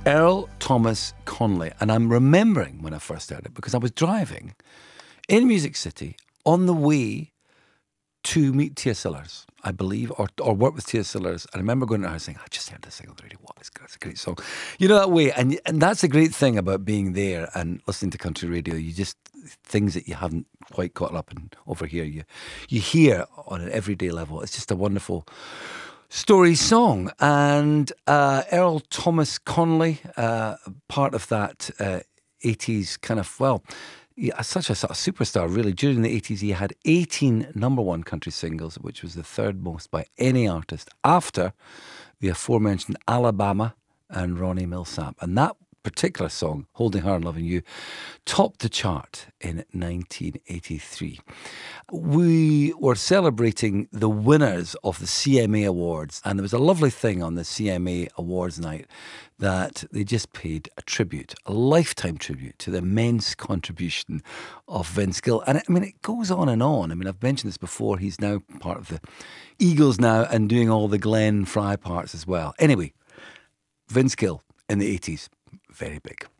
Earl Thomas Conley. And I'm remembering when I first heard it because I was driving in Music City on the way to meet T.S. Sellers, I believe, or work with T.S. Sellers. And I remember going to her saying, I just heard this thing on the radio. What is it's a great song. You know, that way. And that's the great thing about being there and listening to country radio. You just, things that you haven't quite caught up in over here, you hear on an everyday level. It's just a wonderful story song. And Earl Thomas Conley, part of that 80s kind of, well, yeah, such a sort of superstar, really. During the 80s, he had 18 number one country singles, which was the third most by any artist after the aforementioned Alabama and Ronnie Milsap. And that particular song, Holding Her and Loving You, topped the chart in 1983. We were celebrating the winners of the CMA Awards, and there was a lovely thing on the CMA Awards night that they just paid a tribute, a lifetime tribute to the immense contribution of Vince Gill. And I mean, it goes on and on. I mean, I've mentioned this before. He's now part of the Eagles now and doing all the Glenn Fry parts as well. Anyway, Vince Gill in the 80s, very big.